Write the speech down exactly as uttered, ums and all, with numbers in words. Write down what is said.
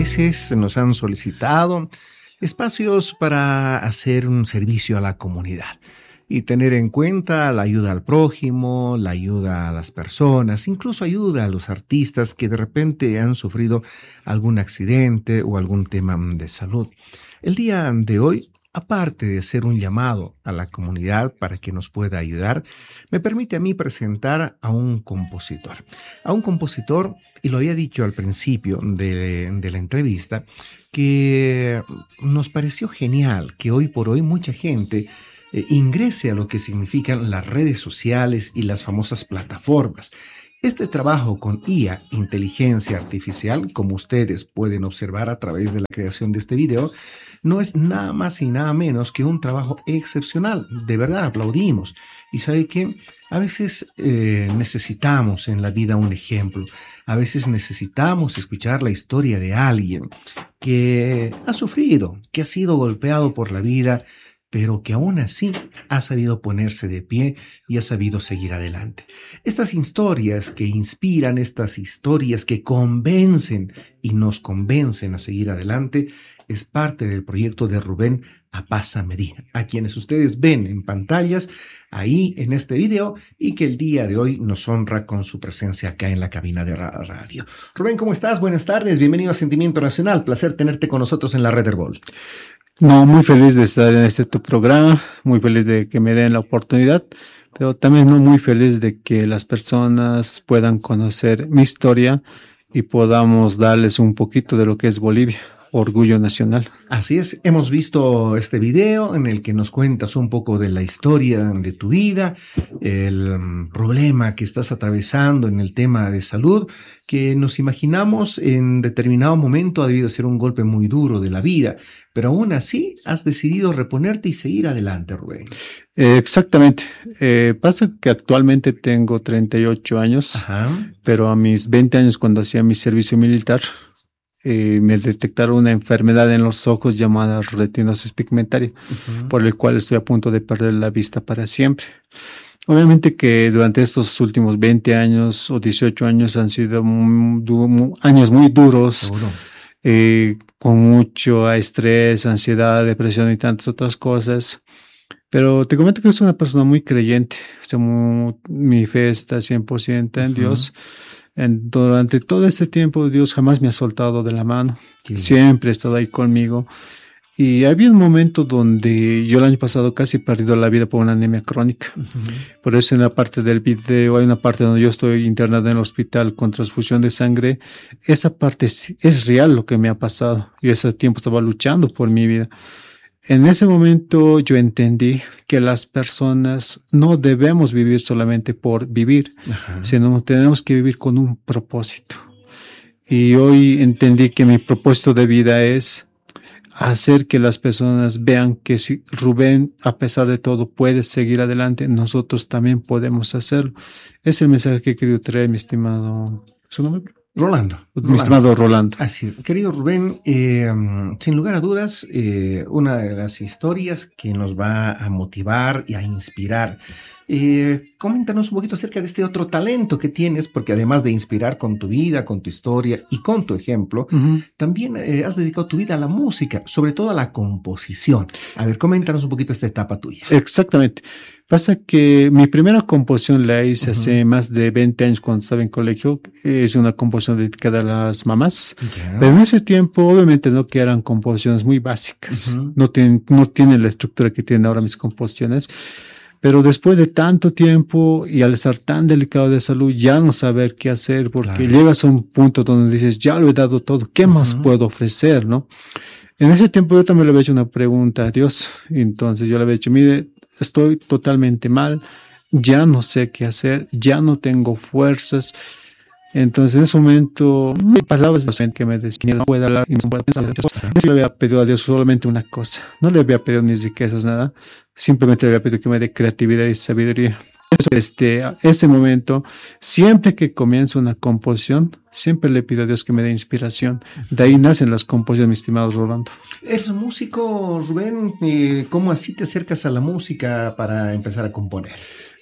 veces nos han solicitado espacios para hacer un servicio a la comunidad y tener en cuenta la ayuda al prójimo, la ayuda a las personas, incluso ayuda a los artistas que de repente han sufrido algún accidente o algún tema de salud. El día de hoy, aparte de ser un llamado a la comunidad para que nos pueda ayudar, me permite a mí presentar a un compositor. A un compositor, y lo había dicho al principio de, de la entrevista, que nos pareció genial que hoy por hoy mucha gente eh, ingrese a lo que significan las redes sociales y las famosas plataformas. Este trabajo con I A, inteligencia artificial, como ustedes pueden observar a través de la creación de este video, no es nada más y nada menos que un trabajo excepcional. De verdad, aplaudimos. Y sabe que a veces eh, necesitamos en la vida un ejemplo. A veces necesitamos escuchar la historia de alguien que ha sufrido, que ha sido golpeado por la vida, pero que aún así ha sabido ponerse de pie y ha sabido seguir adelante. Estas historias que inspiran, estas historias que convencen y nos convencen a seguir adelante, es parte del proyecto de Rubén Apaza Medina, a quienes ustedes ven en pantallas ahí en este video y que el día de hoy nos honra con su presencia acá en la cabina de radio. Rubén, ¿cómo estás? Buenas tardes, bienvenido a Sentimiento Nacional, placer tenerte con nosotros en la Red Herbol. No, muy feliz de estar en este tu programa, muy feliz de que me den la oportunidad, pero también no muy feliz de que las personas puedan conocer mi historia y podamos darles un poquito de lo que es Bolivia, orgullo nacional. Así es, hemos visto este video en el que nos cuentas un poco de la historia de tu vida, el um, problema que estás atravesando en el tema de salud, que nos imaginamos en determinado momento ha debido ser un golpe muy duro de la vida, pero aún así has decidido reponerte y seguir adelante, Rubén. Eh, exactamente. Eh, pasa que actualmente tengo treinta y ocho años, Ajá. pero a mis veinte años cuando hacía mi servicio militar, Eh, me detectaron una enfermedad en los ojos llamada retinosis pigmentaria, uh-huh. por el cual estoy a punto de perder la vista para siempre. Obviamente que durante estos últimos veinte años o dieciocho años han sido muy, muy, años muy duros, eh, con mucho estrés, ansiedad, depresión y tantas otras cosas. Pero te comento que soy una persona muy creyente, o sea, muy, mi fe está cien por ciento en uh-huh. Dios. En, durante todo este tiempo Dios jamás me ha soltado de la mano, sí. siempre ha estado ahí conmigo. Y había un momento donde yo el año pasado casi he perdido la vida por una anemia crónica. Uh-huh. Por eso en la parte del video hay una parte donde yo estoy internado en el hospital con transfusión de sangre. Esa parte es, es real lo que me ha pasado. Yo ese tiempo estaba luchando por mi vida. En ese momento yo entendí que las personas no debemos vivir solamente por vivir, Ajá. sino tenemos que vivir con un propósito. Y hoy entendí que mi propósito de vida es hacer que las personas vean que si Rubén, a pesar de todo, puede seguir adelante, nosotros también podemos hacerlo. Es el mensaje que he querido traer, mi estimado... ¿Su nombre? Rolando. Mi Rolando. estimado Rolando. Así es. Querido Rubén, eh, sin lugar a dudas, eh, una de las historias que nos va a motivar y a inspirar. Eh, coméntanos un poquito acerca de este otro talento que tienes, porque además de inspirar con tu vida, con tu historia y con tu ejemplo, uh-huh. también eh, has dedicado tu vida a la música, sobre todo a la composición. A ver, coméntanos un poquito esta etapa tuya. Exactamente. Pasa que mi primera composición la hice uh-huh. hace más de veinte años cuando estaba en colegio. Es una composición dedicada a las mamás. Yeah. Pero en ese tiempo, obviamente, no que eran composiciones muy básicas. Uh-huh. No tienen, no tienen la estructura que tienen ahora mis composiciones. Pero después de tanto tiempo y al estar tan delicado de salud, ya no saber qué hacer, porque claro. llegas a un punto donde dices, ya lo he dado todo, ¿qué uh-huh. más puedo ofrecer, no? En ese tiempo yo también le había hecho una pregunta a Dios. Entonces yo le había dicho, mire, estoy totalmente mal, ya no sé qué hacer, ya no tengo fuerzas. Entonces en ese momento, palabras que me decían, no puedo hablar y no puedo pensar. Yo le había pedido a Dios solamente una cosa, no le había pedido ni riquezas, nada, simplemente le había pedido que me dé creatividad y sabiduría. Este, ese momento, siempre que comienzo una composición, siempre le pido a Dios que me dé inspiración. De ahí nacen las composiciones, mi estimado Rolando. ¿Eres músico, Rubén? ¿Cómo así te acercas a la música para empezar a componer?